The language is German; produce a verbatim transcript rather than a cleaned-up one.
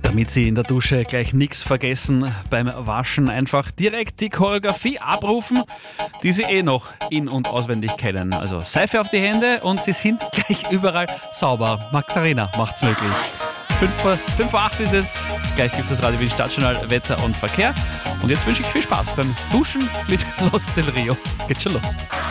Damit Sie in der Dusche gleich nichts vergessen beim Waschen, einfach direkt die Choreografie abrufen, die Sie eh noch in- und auswendig kennen. Also Seife auf die Hände und Sie sind gleich überall sauber. Magdalena macht's möglich. fünf vor acht ist es, gleich gibt es das Radio Wien Stadtjournal Wetter und Verkehr. Und jetzt wünsche ich viel Spaß beim Duschen mit Los del Rio. Geht schon los.